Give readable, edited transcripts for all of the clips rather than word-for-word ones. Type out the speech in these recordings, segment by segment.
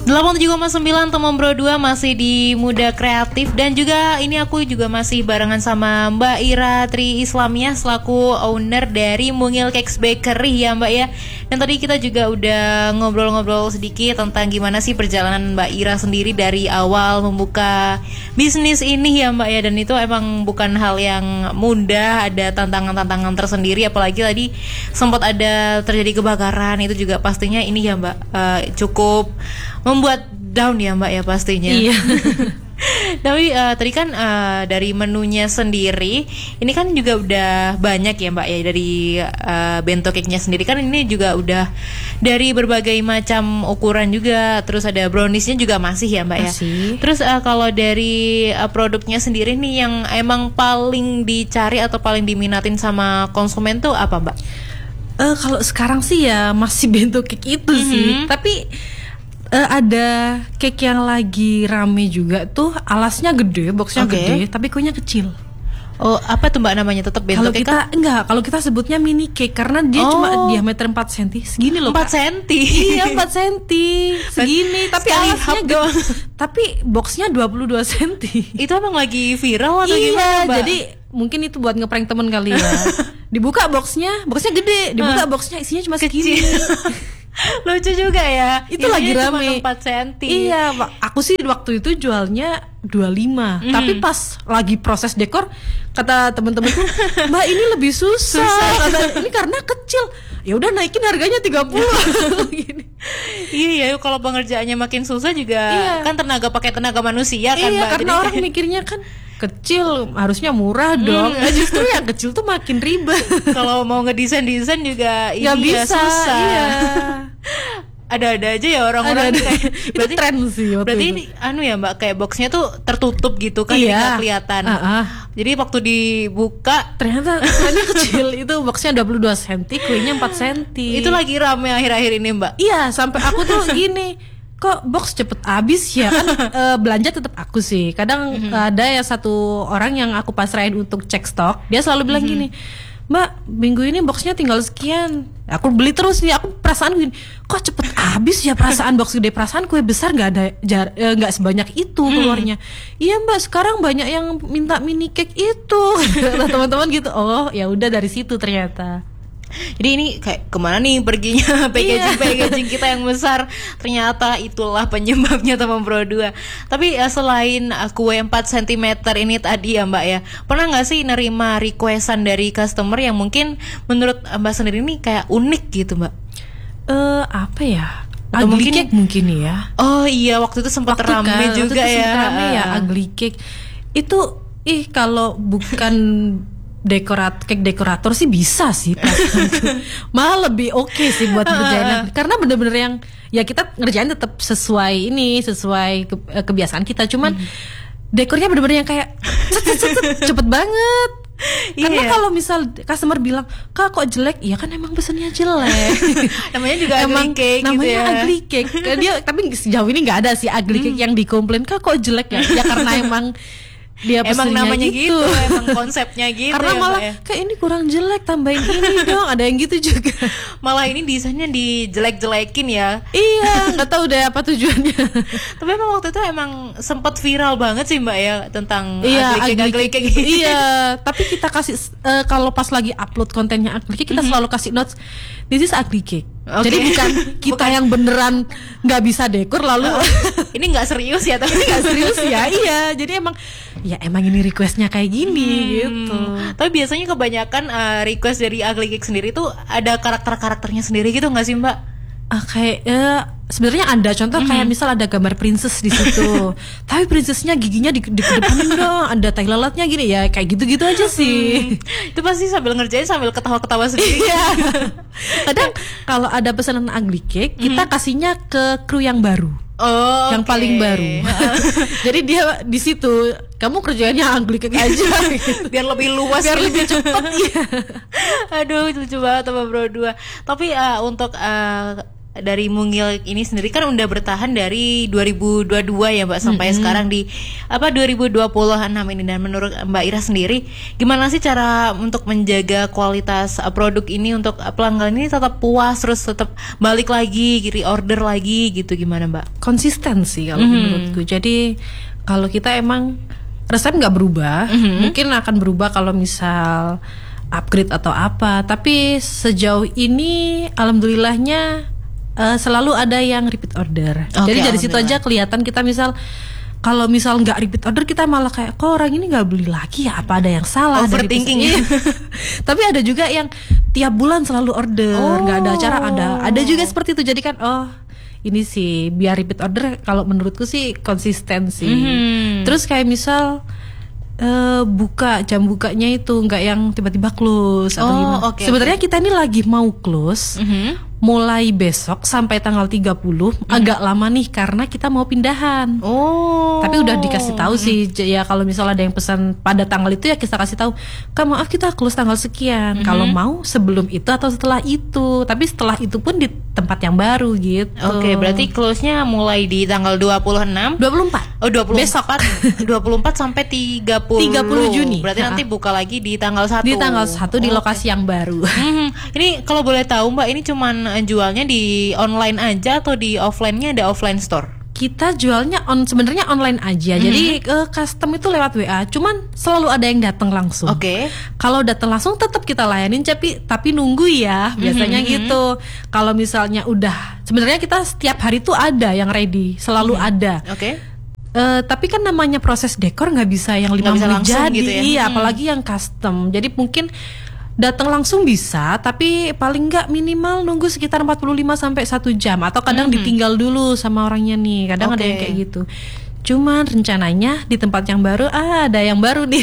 87,9 Teman Bro 2 masih di Muda Kreatif. Dan juga ini aku juga masih barengan sama Mbak Ira Tri Islamiyah selaku owner dari Mungil Cakes Bakery ya Mbak ya. Dan tadi kita juga udah ngobrol-ngobrol sedikit tentang gimana sih perjalanan Mbak Ira sendiri dari awal membuka bisnis ini ya Mbak ya. Dan itu emang bukan hal yang mudah, ada tantangan-tantangan tersendiri. Apalagi tadi sempat ada terjadi kebakaran, itu juga pastinya ini ya Mbak cukup membuat down ya Mbak ya pastinya. Iya. Tapi tadi kan dari menunya sendiri, ini kan juga udah banyak ya Mbak ya dari bento cake-nya sendiri kan ini juga udah dari berbagai macam ukuran juga. Terus ada brownies-nya juga masih ya Mbak ya. Terus kalau dari produknya sendiri nih yang emang paling dicari atau paling diminatin sama konsumen tuh apa Mbak? Kalau sekarang sih ya masih bento cake itu sih. Tapi ada cake yang lagi rame juga tuh, alasnya gede, boxnya gede, tapi kuenya kecil. Oh, apa tuh Mbak namanya? Tetap bento cake? Kalau kita sebutnya mini cake karena dia cuma diameter 4 cm. Segini loh. 4 cm. Iya, 4 cm. Segini, tapi alasnya gede. Tapi boxnya 22 cm. Itu emang lagi viral atau gimana, Mbak? Jadi mungkin itu buat ngeprank temen kali ya. Dibuka boxnya gede, dibuka boxnya isinya cuma segini. Lucu juga ya. Itu lagi rame 4 cm. Iya, aku sih waktu itu jualnya 25. Tapi pas lagi proses dekor, kata temen-temenku, Mbak ini lebih susah. Kata, ini karena kecil. Ya udah naikin harganya 30. Gini. Iya, kalau pengerjaannya makin susah juga kan pakai tenaga manusia kan Mbak. Karena orang mikirnya kan kecil harusnya murah dong. Justru yang kecil tuh makin ribet. Kalau mau ngedesain juga nggak bisa, susah. Iya. Ada-ada aja ya orang-orang kayak berarti tren sih. Berarti ini ya Mbak, kayak boxnya tuh tertutup gitu kan, nggak kelihatan. Jadi waktu dibuka ternyata kuenya kecil. Itu boxnya 22 cm, kuenya 4 cm. Itu lagi rame akhir-akhir ini Mbak. Iya, sampai aku tuh gini, kok box cepet habis ya kan. Belanja tetap aku sih. Kadang ada ya satu orang yang aku pasrahin untuk cek stok, dia selalu bilang gini, Mbak, minggu ini boxnya tinggal sekian. Aku beli terus nih. Aku perasaan gini, kok cepet habis ya, perasaan box gede, perasaan kue besar nggak sebanyak itu keluarnya. Iya Mbak, sekarang banyak yang minta mini cake itu. Teman-teman gitu. Oh ya udah, dari situ ternyata. Jadi ini kayak kemana nih perginya packaging kita yang besar. Ternyata itulah penyebabnya Teman Bro 2. Tapi selain kue 4 cm ini tadi ya Mbak ya, pernah gak sih nerima requestan dari customer yang mungkin menurut Mbak sendiri nih kayak unik gitu Mbak? Apa ya? Ugly cake mungkin ya. Oh iya, waktu itu sempat rame juga ya. Sempat rame ya ugly cake. Itu kalau bukan cake dekorator sih bisa sih malah lebih oke sih buat ngerjain, karena bener-bener yang ya kita ngerjain tetap sesuai kebiasaan kita, cuman dekornya bener-bener yang kayak cepet banget. Karena kalau misal customer bilang, Kak kok jelek, ya kan emang pesennya jelek. Namanya juga ugly cake namanya gitu ya. Ugly cake. Tapi sejauh ini nggak ada sih ugly cake yang dikomplain, Kak kok jelek ya karena emang dia emang namanya gitu, emang konsepnya gitu. Karena ya, malah ya? Kayak ini kurang jelek, tambahin ini dong. Ada yang gitu juga. Malah ini desainnya dijelek-jelekin ya. Iya, nggak tahu deh apa tujuannya. Tapi emang waktu itu emang sempat viral banget sih Mbak ya tentang ugly cake. Iya, tapi kita kasih kalau pas lagi upload kontennya ugly cake, kita selalu kasih notes, this is ugly cake. Jadi bukan kita yang beneran nggak bisa dekor lalu ini nggak serius ya, tapi nggak serius ya. Iya, jadi emang ini requestnya kayak gini gitu. Tapi biasanya kebanyakan request dari ugly cake sendiri tuh ada karakternya sendiri gitu nggak sih Mbak? Sebenarnya ada contoh kayak misal ada gambar princess di situ, tapi princessnya giginya dikedepanin dong, ada tai lalatnya gini ya, kayak gitu-gitu aja sih. Itu pasti sambil ngerjain sambil ketawa-ketawa sendiri. Kadang kalau ada pesanan ugly cake, kita kasihnya ke kru yang baru. Yang paling baru. Jadi dia di situ, kamu kerjanya ugly cake aja gitu. Biar lebih luas, biar lebih cepat. Iya. Aduh, lucu banget Teman Bro 2. Tapi untuk dari Mungil ini sendiri kan udah bertahan dari 2022 ya Mbak sampai sekarang di 2026 ini, dan menurut Mbak Ira sendiri gimana sih cara untuk menjaga kualitas produk ini untuk pelanggan ini tetap puas, terus tetap balik lagi, order lagi gitu, gimana Mbak? Konsisten sih kalau menurutku. Jadi kalau kita emang resep nggak berubah, mungkin akan berubah kalau misal upgrade atau apa. Tapi sejauh ini alhamdulillahnya selalu ada yang repeat order. Jadi dari situ aja kelihatan kita kalau misal nggak repeat order, kita malah kayak, kok orang ini nggak beli lagi ya, apa ada yang salah? Overthinking ya. Tapi ada juga yang tiap bulan selalu order, nggak ada acara, ada juga seperti itu. Jadi kan ini sih biar repeat order, kalau menurutku sih konsistensi. Terus kayak misal jam bukanya itu nggak yang tiba-tiba close atau gimana. Sebenarnya kita ini lagi mau close mulai besok sampai tanggal 30, agak lama nih karena kita mau pindahan. Tapi udah dikasih tahu sih ya, kalau misalnya ada yang pesan pada tanggal itu ya kita kasih tahu, Kak maaf kita close tanggal sekian. Kalau mau sebelum itu atau setelah itu. Tapi setelah itu pun di tempat yang baru gitu. Berarti close-nya mulai di tanggal 24. 24 besok 24 sampai 30 Juni. Berarti nanti buka lagi di tanggal 1. Di tanggal 1 di lokasi yang baru. Ini kalau boleh tahu Mbak, ini cuman jualnya di online aja atau di offline-nya ada offline store? Kita jualnya sebenarnya online aja. Jadi custom itu lewat WA. Cuman selalu ada yang datang langsung. Kalau datang langsung tetap kita layanin, tapi nunggu ya biasanya gitu. Kalau misalnya udah, sebenarnya kita setiap hari tuh ada yang ready, selalu ada. Tapi kan namanya proses dekor nggak bisa yang 5 menit jadi gitu ya? Iya, apalagi yang custom. Jadi mungkin datang langsung bisa, tapi paling nggak minimal nunggu sekitar 45 sampai 1 jam, atau kadang ditinggal dulu sama orangnya nih. Kadang ada yang kayak gitu. Cuman rencananya di tempat yang baru ada yang baru nih.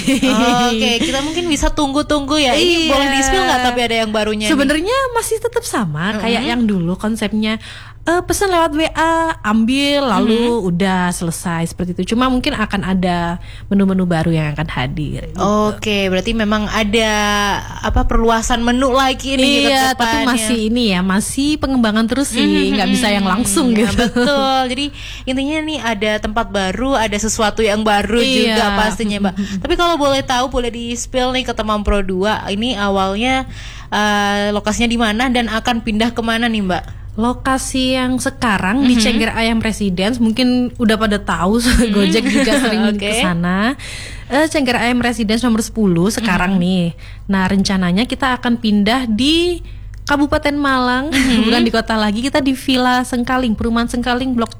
Kita mungkin bisa tunggu-tunggu ya. Ini boleh di-spill nggak tapi ada yang barunya? Sebenarnya masih tetap sama kayak yang dulu konsepnya. Pesan lewat WA, ambil lalu udah selesai seperti itu. Cuma mungkin akan ada menu-menu baru yang akan hadir. Gitu. Berarti memang ada perluasan menu lagi nih. Iya, tapi masih pengembangan terus sih, nggak bisa yang langsung gitu. Betul. Jadi intinya nih ada tempat baru, ada sesuatu yang baru juga pastinya Mbak. Tapi kalau boleh tahu, boleh di-spill nih ke teman Pro 2, ini awalnya lokasinya di mana dan akan pindah kemana nih Mbak? Lokasi yang sekarang di Cengger Ayam Residence, mungkin udah pada tahu, Gojek juga sering ke sana. Cengger Ayam Residence nomor 10 sekarang nih. Nah, rencananya kita akan pindah di Kabupaten Malang, bukan di kota lagi. Kita di Villa Sengkaling, Perumahan Sengkaling Blok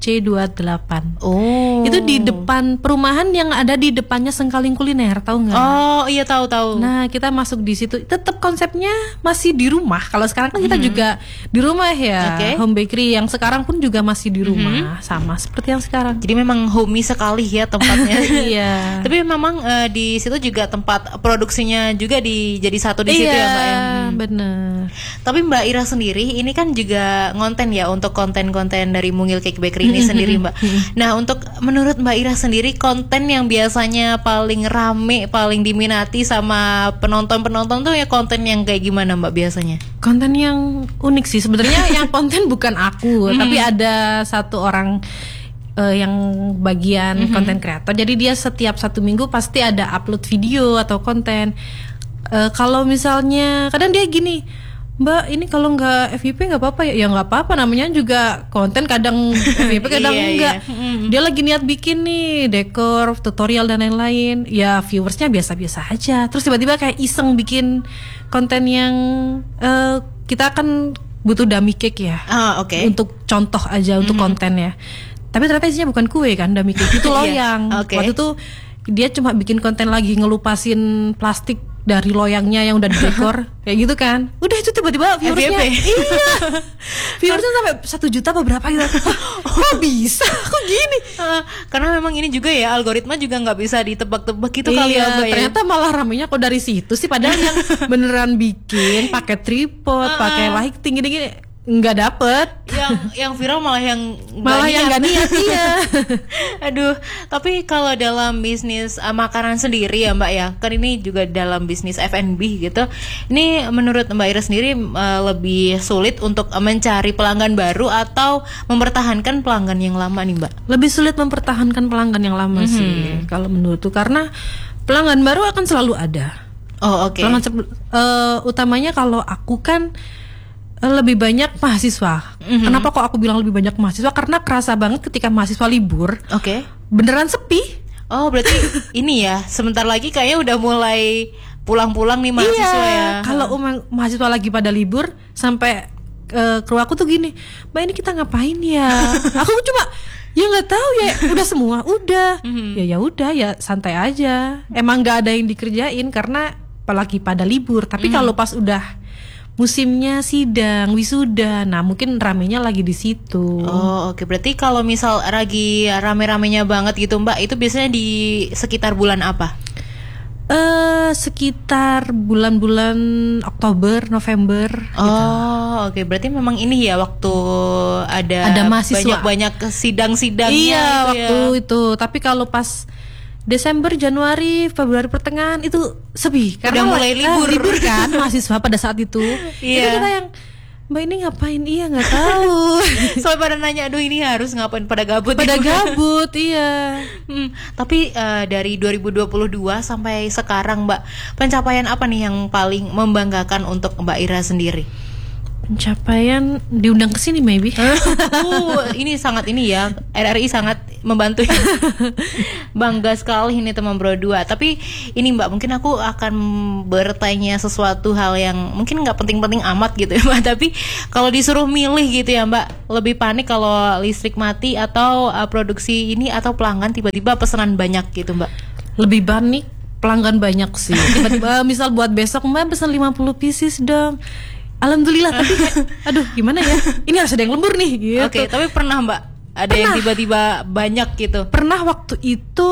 C28. Itu di depan perumahan yang ada di depannya Sengkaling Kuliner, tahu nggak? Iya tahu. Nah, kita masuk di situ. Tetap konsepnya masih di rumah. Kalau sekarang kan kita juga di rumah ya. Home bakery yang sekarang pun juga masih di rumah, sama seperti yang sekarang. Jadi memang homey sekali ya tempatnya. Iya. Tapi memang di situ juga tempat produksinya juga jadi satu di situ ya Mbak ya. Bener. Tapi Mbak Ira sendiri ini kan juga ngonten ya untuk konten-konten dari Mungil Cake Bakery ini sendiri Mbak. Nah, untuk menurut Mbak Ira sendiri, konten yang biasanya paling rame, paling diminati sama penonton-penonton tuh ya konten yang kayak gimana Mbak biasanya? Konten yang unik sih sebenarnya. Yang konten bukan aku, tapi ada satu orang yang bagian konten kreator. Jadi dia setiap 1 minggu pasti ada upload video atau konten. Kalau misalnya kadang dia gini, Mbak, ini kalau nggak FYP nggak apa-apa ya? Ya nggak apa-apa, namanya juga konten, kadang FYP kadang enggak. Dia lagi niat bikin nih dekor, tutorial dan lain-lain. Ya viewersnya biasa-biasa aja. Terus tiba-tiba kayak iseng bikin konten yang kita kan butuh dummy cake ya. Untuk contoh aja untuk kontennya. Tapi ternyata isinya bukan kue kan, dummy cake itu loyang. Waktu itu dia cuma bikin konten lagi ngelupasin plastik dari loyangnya yang udah didekor kayak gitu kan. Udah itu tiba-tiba viewersnya viewersnya sampai 1 juta apa berapa gitu. Kok bisa? Kok gini? Karena memang ini juga ya, algoritma juga nggak bisa ditebak-tebak gitu kali ya Mbak. Ternyata malah ramenya kok dari situ sih, padahal yang beneran bikin pakai tripod, pakai lighting gini-gini nggak dapet. Yang viral malah yang nggak niat. Iya. Aduh, tapi kalau dalam bisnis makanan sendiri ya Mbak ya, kan ini juga dalam bisnis F&B gitu. Ini menurut Mbak Ira sendiri lebih sulit untuk mencari pelanggan baru atau mempertahankan pelanggan yang lama nih Mbak? Lebih sulit mempertahankan pelanggan yang lama sih kalau menurutku, karena pelanggan baru akan selalu ada. Oh oke. Utamanya kalau aku kan lebih banyak mahasiswa. Kenapa kok aku bilang lebih banyak mahasiswa? Karena kerasa banget ketika mahasiswa libur. Oke. Beneran sepi. Oh berarti ini ya, sebentar lagi kayaknya udah mulai pulang-pulang nih mahasiswa ya. Kalau mahasiswa lagi pada libur, sampai kru aku tuh gini, Mbak ini kita ngapain ya? Aku cuma ya nggak tahu ya, udah semua udah. Ya udah ya santai aja. Emang nggak ada yang dikerjain karena apalagi pada libur. Tapi kalau pas udah musimnya sidang, wisuda, nah mungkin ramenya lagi di situ. Oh oke. Berarti kalau misal lagi rame-ramenya banget gitu Mbak, itu biasanya di sekitar bulan apa? Sekitar bulan-bulan Oktober, November. Oh oke. Berarti memang ini ya waktu ada mahasiswa banyak sidang-sidangnya. Iya itu waktu ya. itu. Tapi kalau pas Desember, Januari, Februari pertengahan itu sepi karena udah mulai libur kan mahasiswa pada saat itu. Iya. Itu kita yang Mbak ini ngapain? Iya nggak tahu. Soalnya pada nanya, aduh ini harus ngapain, pada gabut. Pada gabut, iya. Tapi dari 2022 sampai sekarang Mbak, pencapaian apa nih yang paling membanggakan untuk Mbak Ira sendiri? Pencapaian diundang ke sini maybe. Ini sangat ini ya, RRI sangat membantu ya. Bangga sekali ini teman Bro 2. Tapi ini Mbak, mungkin aku akan bertanya sesuatu hal yang mungkin nggak penting-penting amat gitu ya Mbak. Tapi kalau disuruh milih gitu ya Mbak, lebih panik kalau listrik mati atau produksi ini atau pelanggan tiba-tiba pesanan banyak gitu Mbak? Lebih panik pelanggan banyak sih. Tiba-tiba misal buat besok Mbak pesan 50 pieces dong. Alhamdulillah, tapi aduh gimana ya? Ini harus ada yang lembur nih gitu. Oke, tapi pernah Mbak ada yang tiba-tiba banyak gitu? Pernah waktu itu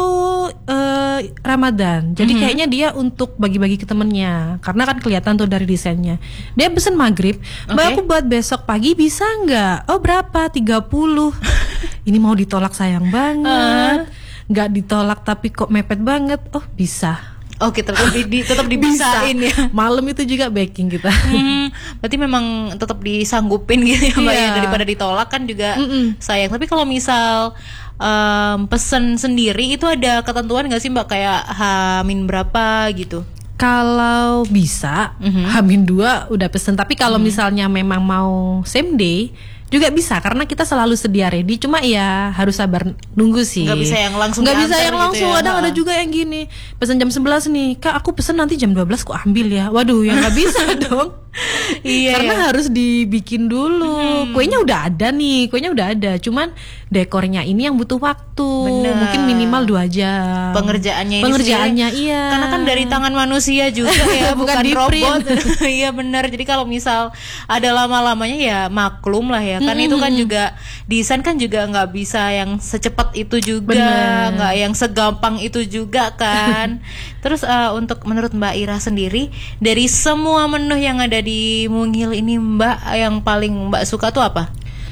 Ramadan. Jadi kayaknya dia untuk bagi-bagi ke temennya, karena kan kelihatan tuh dari desainnya. Dia pesen maghrib, Mbak aku buat besok pagi bisa nggak? Oh berapa? 30. Ini mau ditolak sayang banget. Nggak ditolak tapi kok mepet banget. Oh bisa. Oke, tetap dibisain ya. Malam itu juga baking kita. Berarti memang tetap disanggupin gitu ya Mbak ya, daripada ditolak kan juga sayang. Tapi kalau misal pesen sendiri itu ada ketentuan nggak sih Mbak, kayak H-min berapa gitu? Kalau bisa H-min 2 udah pesen. Tapi kalau misalnya memang mau same day juga bisa, karena kita selalu sedia ready. Cuma ya harus sabar nunggu sih. Nggak bisa yang langsung. Nggak bisa yang langsung. Gitu ya? Ada juga yang gini, pesen jam 11 nih, Kak aku pesen nanti jam 12 kok ambil ya. Waduh ya nggak bisa dong. Iya, karena harus dibikin dulu. Kuenya udah ada nih, cuman dekornya ini yang butuh waktu. Bener. Mungkin minimal 2 jam. Pengerjaannya iya. Karena kan dari tangan manusia juga ya, bukan robot. Iya benar. Jadi kalau misal ada lama-lamanya ya maklum lah ya. Kan itu kan juga desain kan juga nggak bisa yang secepat itu juga, nggak yang segampang itu juga kan. Terus untuk menurut Mbak Ira sendiri, dari semua menu yang ada di Mungil ini Mbak, yang paling Mbak suka tuh apa?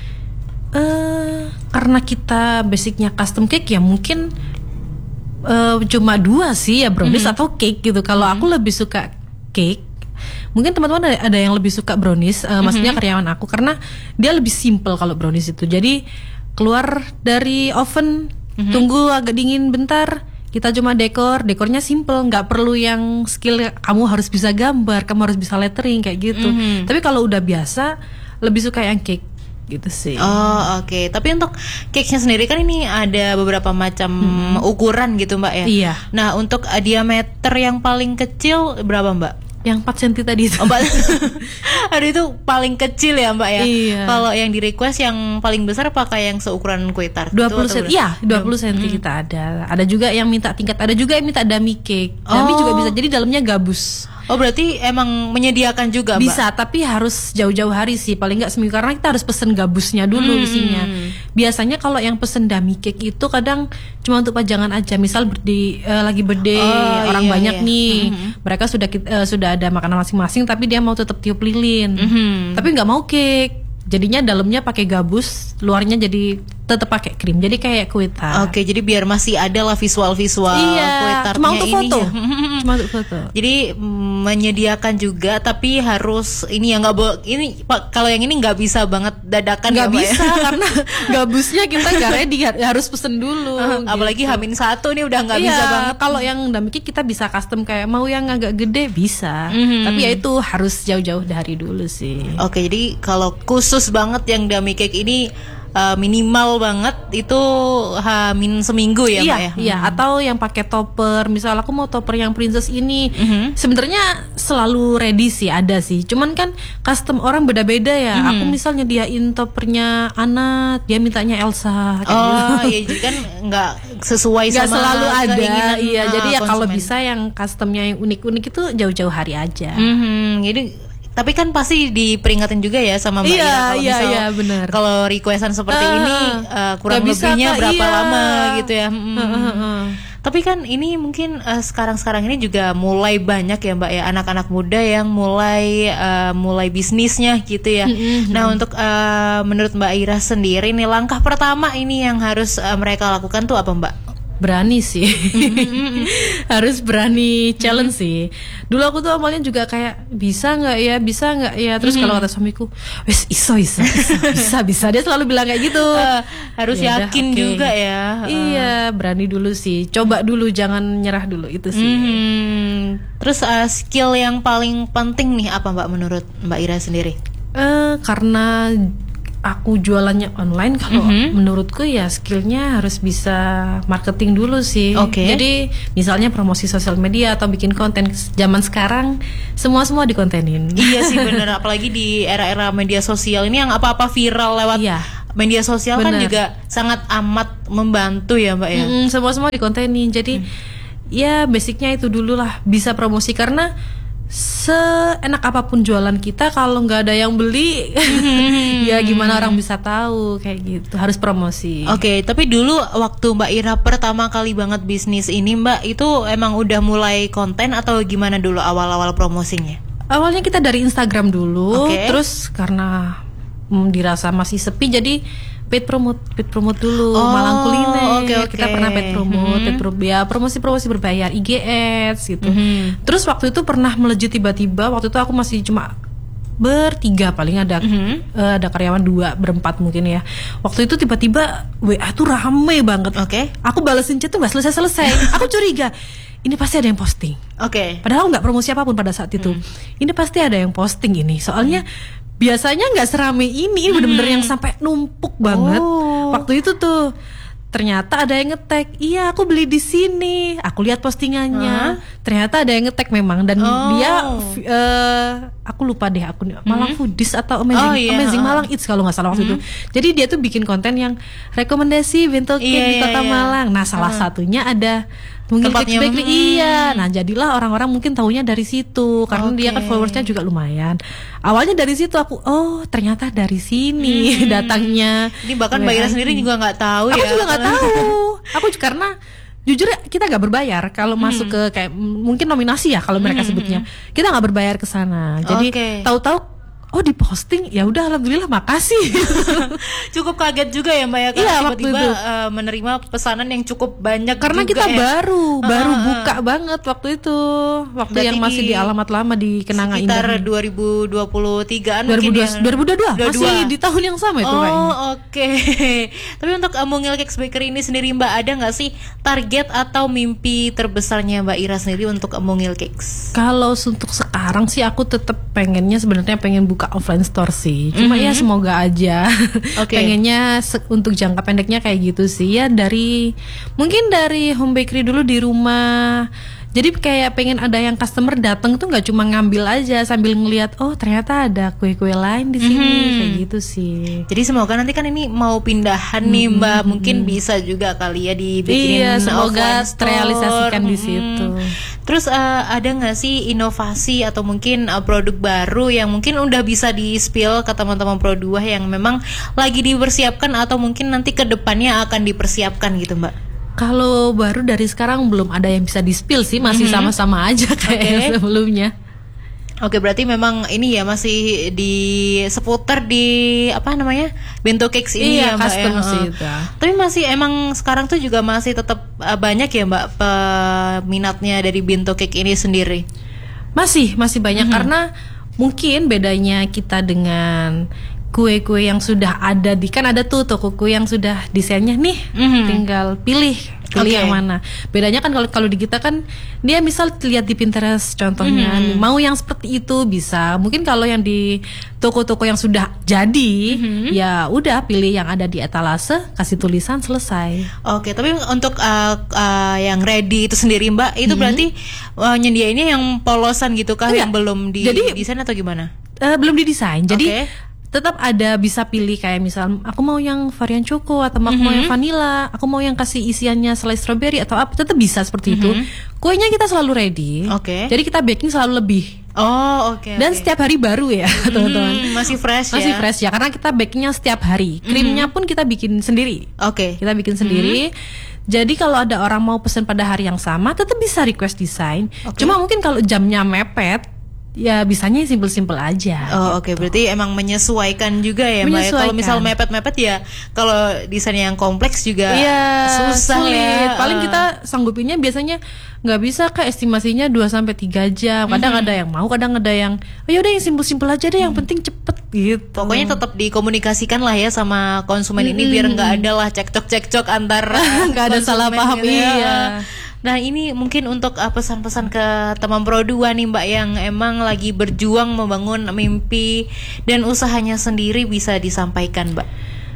Karena kita basicnya custom cake ya mungkin cuma 2 sih ya, brownies atau cake gitu. Kalau aku lebih suka cake. Mungkin teman-teman ada yang lebih suka brownies, maksudnya karyawan aku, karena dia lebih simple kalau brownies itu. Jadi keluar dari oven, tunggu agak dingin bentar, kita cuma dekornya simple, nggak perlu yang skill kamu harus bisa gambar, kamu harus bisa lettering kayak gitu. Tapi kalau udah biasa lebih suka yang cake gitu sih. Oh oke. Tapi untuk cake-nya sendiri kan ini ada beberapa macam ukuran gitu Mbak ya. Iya. Nah untuk diameter yang paling kecil berapa Mbak? Yang 4 cm tadi itu. Aduh itu paling kecil ya Mbak ya. Iya. Kalau yang di request yang paling besar pakai yang seukuran kue tart 20 cm. Iya, 20 cm kita ada. Ada juga yang minta tingkat, ada juga yang minta dummy cake. Dummy juga bisa. Jadi dalamnya gabus. Oh berarti emang menyediakan juga Mbak? Bisa, tapi harus jauh-jauh hari sih, paling nggak seminggu, karena kita harus pesen gabusnya dulu isinya. Biasanya kalau yang pesen dummy cake itu kadang cuma untuk pajangan aja. Misal lagi birthday orang banyak nih, mereka sudah ada makanan masing-masing, tapi dia mau tetap tiup lilin, tapi nggak mau cake. Jadinya dalamnya pakai gabus, luarnya jadi tetap pakai krim. Jadi kayak kue tart. Oke, jadi biar masih ada lah visual-visual kue tartnya cuma untuk ini. foto. Ya. Cuma untuk foto. Jadi menyediakan juga, tapi harus ini ya nggak boleh. Ini kalau yang ini nggak bisa banget dadakan. Nggak ya, Mbak, bisa ya? karena gabusnya kita nggak ready, harus pesen dulu. Apalagi gitu. H-1 nih udah nggak Iya, bisa banget. kalau yang dummy cake kita bisa custom kayak mau yang agak gede bisa. Tapi ya itu harus jauh-jauh dari dulu sih. Oke, jadi kalau khusus banget yang dummy cake ini minimal banget itu H-1 seminggu ya, Iya, Mbak ya. iya. Atau yang pakai topper. Misal aku mau topper yang princess ini, sebenarnya selalu ready sih, ada sih. Cuman kan custom orang beda-beda ya. Aku misalnya nyediain toppernya Anna, dia mintanya Elsa. Kayak gitu. Iya, jadi kan nggak sesuai Nggak sama selalu ada. keinginan, Iya, jadi ya kalau konsumen. bisa yang customnya yang unik-unik itu jauh-jauh hari aja. Jadi tapi kan pasti diperingatin juga ya sama Mbak Iya, Ira kalau iya, misal iya, benar. kalau requestan seperti ini kurang nggak bisa, lebihnya Kak, berapa iya. lama gitu ya. Tapi kan ini mungkin sekarang-sekarang ini juga mulai banyak ya Mbak ya anak-anak muda yang mulai bisnisnya gitu ya. Nah untuk menurut Mbak Ira sendiri nih langkah pertama ini yang harus mereka lakukan tuh apa Mbak? Berani sih. Harus berani challenge sih. Dulu aku tuh awalnya juga kayak bisa nggak ya. Terus kalau kata suamiku, wes bisa. Dia selalu bilang kayak gitu. Harus Ya udah, yakin oke. juga ya. Iya, berani dulu sih. Coba dulu, jangan nyerah dulu itu sih. Terus skill yang paling penting nih apa Mbak menurut Mbak Ira sendiri? Karena aku jualannya online, kalau menurutku ya skillnya harus bisa marketing dulu sih. Oke. Jadi misalnya promosi sosial media atau bikin konten, zaman sekarang semua dikontenin. Iya sih bener, apalagi di era-era media sosial ini yang apa-apa viral lewat Iya. media sosial kan Bener. juga sangat amat membantu ya Mbak ya. Semua dikontenin. Jadi ya basicnya itu dulu lah, bisa promosi. Karena seenak apapun jualan kita, kalau nggak ada yang beli ya gimana orang bisa tahu, kayak gitu. Harus promosi. Oke, tapi dulu waktu Mbak Ira pertama kali banget bisnis ini Mbak, itu emang udah mulai konten atau gimana dulu awal-awal promosinya? Awalnya kita dari Instagram dulu. Oke. Terus karena dirasa masih sepi, jadi paid promote dulu. Oh, Malang Kuliner. oke. Kita pernah paid promote, ya promosi berbayar, IG ads gitu. Terus waktu itu pernah melejit tiba-tiba. Waktu itu aku masih cuma bertiga, paling ada karyawan 2, berempat mungkin ya. Waktu itu tiba-tiba WA tuh rame banget. Oke. Aku balesin chat tuh nggak selesai. Aku curiga, ini pasti ada yang posting. Oke. Padahal nggak promosi apapun pada saat itu. Ini pasti ada yang posting ini. Soalnya biasanya nggak serame ini bener-bener yang sampai numpuk banget. Oh. Waktu itu tuh ternyata ada yang nge-tag, iya aku beli di sini. Aku lihat postingannya, ternyata ada yang nge-tag memang, dan dia aku lupa deh akun Malang Foodies atau Amazing Malang Eats kalau nggak salah waktu itu. Jadi dia tuh bikin konten yang rekomendasi bento cake di Kota Malang. Nah salah satunya ada Mungil Cakes Bakery. Iya. Nah jadilah orang-orang mungkin taunya dari situ, karena dia kan followersnya juga lumayan. Awalnya dari situ aku, oh ternyata dari sini datangnya. Ini bahkan Mbak Ira sendiri juga nggak tahu ya. Aku juga nggak tahu. Aku karena jujur kita nggak berbayar kalau masuk ke kayak mungkin nominasi ya kalau mereka sebutnya. Kita nggak berbayar ke sana. Jadi tahu-tahu oh diposting, ya udah alhamdulillah makasih. Cukup kaget juga ya Mbak ya, iya, tiba-tiba menerima pesanan yang cukup banyak karena juga kita ya. baru buka banget waktu itu, waktu Berarti yang masih di alamat lama di Kenanga Indah. Sekitar 2023an 2022 masih di tahun yang sama itu kayaknya. Oke. Tapi untuk Mungil Cakes Bakery ini sendiri Mbak, ada nggak sih target atau mimpi terbesarnya Mbak Ira sendiri untuk Mungil Cakes? Kalau untuk sekarang sih aku tetap pengennya sebenarnya pengen buka offline store sih. Cuma ya semoga aja. Pengennya untuk jangka pendeknya kayak gitu sih. Ya mungkin dari home bakery dulu di rumah. Jadi kayak pengen ada yang customer datang tuh nggak cuma ngambil aja sambil ngelihat, oh ternyata ada kue-kue lain di sini, kayak gitu sih. Jadi semoga nanti kan ini mau pindahan nih Mbak, mungkin bisa juga kali ya dibikinin. Iya, semoga terrealisasikan di situ. Terus ada nggak sih inovasi atau mungkin produk baru yang mungkin udah bisa di-spill ke teman-teman Pro2 yang memang lagi dipersiapkan atau mungkin nanti ke depannya akan dipersiapkan gitu Mbak? Kalau baru dari sekarang belum ada yang bisa di-spill sih, masih sama-sama aja kayak sebelumnya. Oke, berarti memang ini ya masih di seputar di apa namanya bento cakes ini Iya, ya Mbak custom ya. sih itu. Tapi masih emang sekarang tuh juga masih tetap banyak ya Mbak peminatnya dari bento cake ini sendiri. Masih banyak karena mungkin bedanya kita dengan kue-kue yang sudah ada kan ada tuh toko kue yang sudah desainnya nih, tinggal pilih yang mana. Bedanya kan kalau di kita kan dia misal lihat di Pinterest contohnya, mau yang seperti itu bisa. Mungkin kalau yang di toko-toko yang sudah jadi, ya udah pilih yang ada di etalase, kasih tulisan, selesai. Oke, tapi untuk yang ready itu sendiri Mbak, itu berarti nyediainnya yang polosan gitu kah, yang belum didesain atau gimana? Belum didesain. Jadi tetap ada bisa pilih kayak misal aku mau yang varian choco atau aku mau yang vanilla, aku mau yang kasih isiannya selai strawberry atau apa, tetap bisa seperti itu. Kuenya kita selalu ready. Jadi kita baking selalu lebih. Dan setiap hari baru ya, teman-teman. Masih fresh ya. Masih fresh ya karena kita bakingnya setiap hari. Krimnya pun kita bikin sendiri. Kita bikin sendiri. Jadi kalau ada orang mau pesan pada hari yang sama, tetap bisa request desain. Cuma mungkin kalau jamnya mepet, ya bisanya simpel-simpel aja. Berarti emang menyesuaikan juga ya Mbak. Kalau misal mepet-mepet ya, kalau desain yang kompleks juga susah sulit. ya. Paling kita sanggupinnya biasanya nggak bisa Kak, estimasinya 2-3 jam. Kadang ada yang mau, kadang ada yang ya udah yang simpel-simpel aja deh, yang penting cepet gitu. Pokoknya tetap dikomunikasikan lah ya sama konsumen ini biar nggak ada lah cekcok antar nggak ada salah paham gitu ya. Iya. Nah ini mungkin untuk pesan-pesan ke teman Pro2 nih Mbak yang emang lagi berjuang membangun mimpi dan usahanya sendiri, bisa disampaikan Mbak.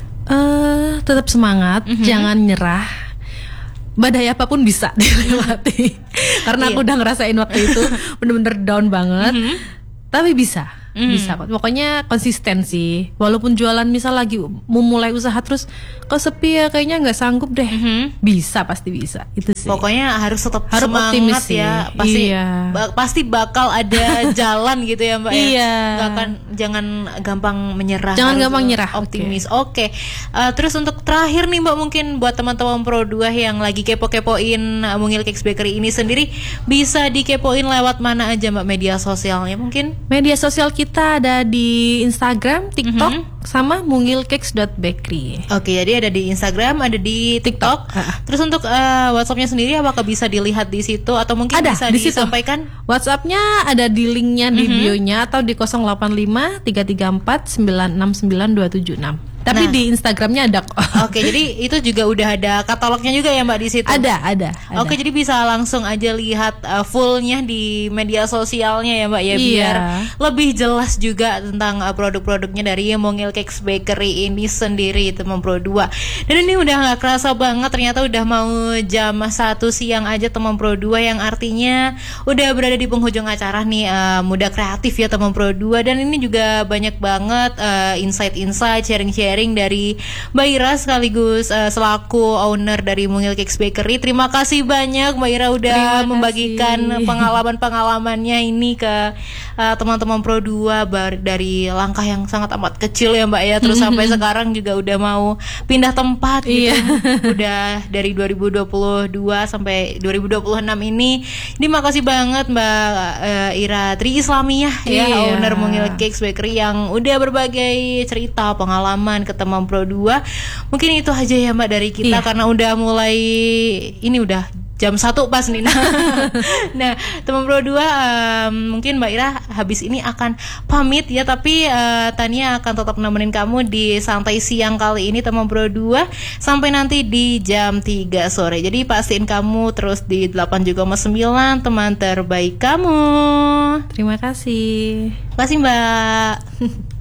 Tetap semangat, jangan nyerah. Badai apapun bisa dilewati. Karena aku udah ngerasain waktu itu bener-bener down banget. Tapi bisa kok. Pokoknya konsistensi. Walaupun jualan misal lagi mau mulai usaha terus kok sepi ya, kayaknya nggak sanggup deh. Pasti bisa. Itu sih. Pokoknya harus tetap harus semangat optimis ya. sih. Pasti bakal ada jalan gitu ya Mbak ya. Jangan gampang menyerah. Jangan gampang nyerah. Optimis. Oke. Terus untuk terakhir nih Mbak, mungkin buat teman-teman Pro2 yang lagi kepo-kepoin Mungil Cakes Bakery ini sendiri, bisa dikepoin lewat mana aja Mbak media sosialnya mungkin? Media sosial kita ada di Instagram, TikTok, sama mungilcakes.bakery. Jadi ada di Instagram, ada di TikTok. Terus untuk WhatsApp-nya sendiri apakah bisa dilihat di situ atau mungkin ada, bisa disampaikan? WhatsApp-nya ada di linknya di bio-nya atau di 085 334 969 276. Tapi di Instagramnya ada kok. Jadi itu juga udah ada katalognya juga ya Mbak di situ. Ada. Jadi bisa langsung aja lihat fullnya di media sosialnya ya Mbak ya, biar lebih jelas juga tentang produk-produknya dari Mungil Cakes Bakery ini sendiri, teman Pro2. Dan ini udah nggak kerasa banget, ternyata udah mau jam 1 siang aja teman Pro2, yang artinya udah berada di penghujung acara nih Muda Kreatif ya teman Pro2. Dan ini juga banyak banget insight-insight, sharing-sharing dari Mbak Ira sekaligus selaku owner dari Mungil Cakes Bakery. Terima kasih banyak Mbak Ira udah membagikan pengalaman-pengalamannya ini ke teman-teman Pro2 dari langkah yang sangat amat kecil ya Mbak ya, terus sampai sekarang juga udah mau pindah tempat gitu. Udah dari 2022 sampai 2026 ini. Terima kasih banget Mbak Ira Tri Islamiyah ya, owner Mungil Cakes Bakery, yang udah berbagai cerita pengalaman ke teman Pro2. Mungkin itu aja ya Mbak dari kita, karena udah mulai ini udah jam 1 pas nih. Nah, teman Pro2, mungkin Mbak Ira habis ini akan pamit ya, tapi Tania akan tetap nemenin kamu di santai siang kali ini teman Pro2 sampai nanti di jam 3 sore. Jadi pastiin kamu terus di 8,9 teman terbaik kamu. Terima kasih. Terima kasih Mbak.